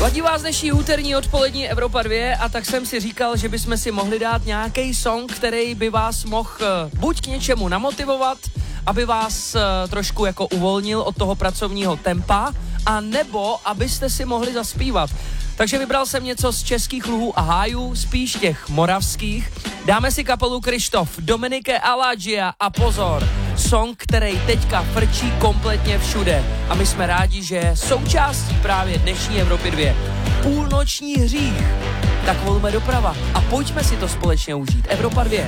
Ladí vás dnešní úterní odpolední Evropa 2 a tak jsem si říkal, že bychom si mohli dát nějaký song, který by vás mohl buď k něčemu namotivovat, aby vás trošku jako uvolnil od toho pracovního tempa, a nebo abyste si mohli zaspívat. Takže vybral jsem něco z českých luhů a hájů, spíš těch moravských. Dáme si kapelu Krištof, Dominike Alagia a pozor, song, který teďka frčí kompletně všude. A my jsme rádi, že je součástí právě dnešní Evropy 2. Půlnoční hřích. Tak volme doprava a pojďme si to společně užít. Evropa 2.